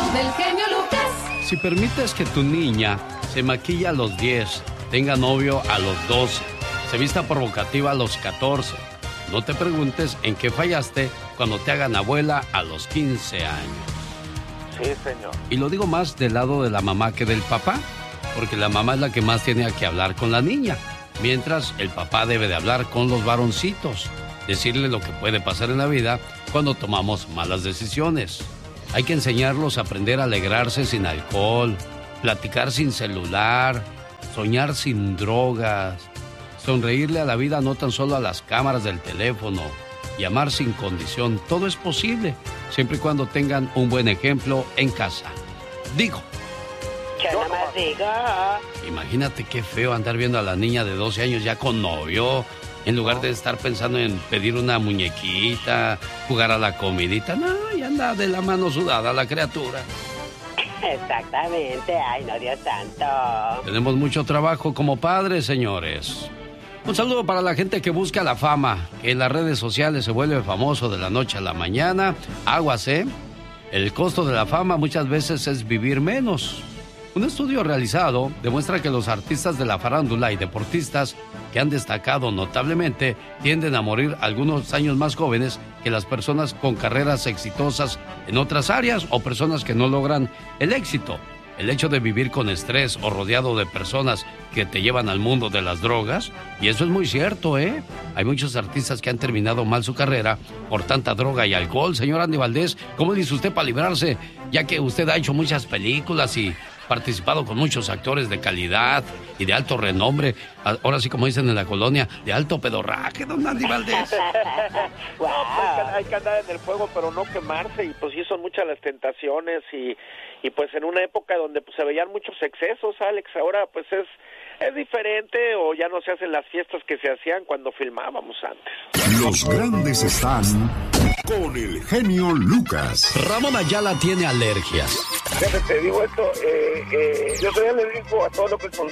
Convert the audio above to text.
del genio Lucas. Si permites que tu niña se maquille a los 10, tenga novio a los 12, se vista provocativa a los 14, no te preguntes en qué fallaste cuando te hagan abuela a los 15 años. Sí, señor. Y lo digo más del lado de la mamá que del papá, porque la mamá es la que más tiene que hablar con la niña, mientras el papá debe de hablar con los varoncitos, decirle lo que puede pasar en la vida cuando tomamos malas decisiones. Hay que enseñarlos a aprender a alegrarse sin alcohol, platicar sin celular, soñar sin drogas, sonreírle a la vida, no tan solo a las cámaras del teléfono, y amar sin condición. Todo es posible, siempre y cuando tengan un buen ejemplo en casa. Digo. Yo nomás digo. Imagínate qué feo andar viendo a la niña de 12 años ya con novio, en lugar de estar pensando en pedir una muñequita, jugar a la comidita. No, y anda de la mano sudada la criatura. Exactamente, ay no, Dios santo. Tenemos mucho trabajo como padres, señores. Un saludo para la gente que busca la fama, que en las redes sociales se vuelve famoso de la noche a la mañana. Aguas, ¿eh? El costo de la fama muchas veces es vivir menos. Un estudio realizado demuestra que los artistas de la farándula y deportistas que han destacado notablemente tienden a morir algunos años más jóvenes que las personas con carreras exitosas en otras áreas o personas que no logran el éxito. El hecho de vivir con estrés o rodeado de personas que te llevan al mundo de las drogas, y eso es muy cierto, ¿eh? Hay muchos artistas que han terminado mal su carrera por tanta droga y alcohol. Señor Andy Valdés, ¿cómo dice usted para librarse? Ya que usted ha hecho muchas películas y participado con muchos actores de calidad y de alto renombre, ahora sí como dicen en la colonia, de alto pedorraje, don Andy Valdés. No, pues hay que andar en el fuego, pero no quemarse, y pues sí son muchas las tentaciones, y pues en una época donde pues se veían muchos excesos, Alex, ahora pues es diferente, o ya no se hacen las fiestas que se hacían cuando filmábamos antes. Los grandes están con el genio Lucas. Ramón Ayala tiene alergias. Te digo esto, yo soy alérgico a todo lo que